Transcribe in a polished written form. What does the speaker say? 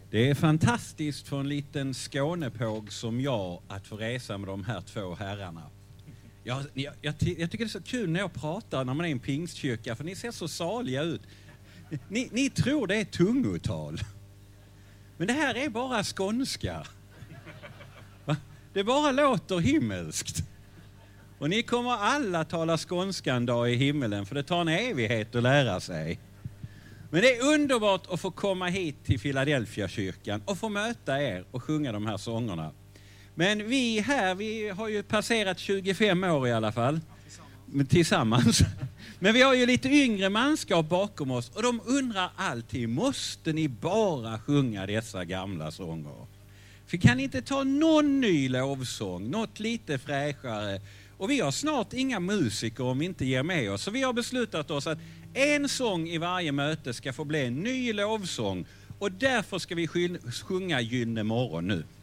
Det är fantastiskt för en liten Skånepåg som jag att få resa med de här två herrarna. Jag tycker det är så kul när jag pratar när man är i en pingstkyrka, för ni ser så saliga ut. Ni tror det är tungotal. Men det här är bara skånska. Va? Det bara låter himmelskt. Och ni kommer alla tala skånska en dag i himmelen, för det tar en evighet att lära sig. Men det är underbart att få komma hit till Philadelphia kyrkan och få möta er och sjunga de här sångerna. Men vi har ju passerat 25 år i alla fall. Tillsammans. Men vi har ju lite yngre manskap bakom oss och de undrar alltid, måste ni bara sjunga dessa gamla sånger? För kan ni inte ta någon ny lovsång, något lite fräschare? Och vi har snart inga musiker om vi inte ger med oss. Så vi har beslutat oss att en sång i varje möte ska få bli en ny lovsång. Och därför ska vi sjunga Gynne morgon nu.